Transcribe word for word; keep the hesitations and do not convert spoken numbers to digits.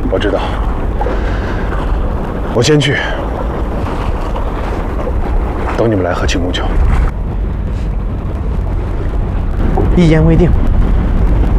我知道，我先去，等你们来喝青木酒。 一言为定。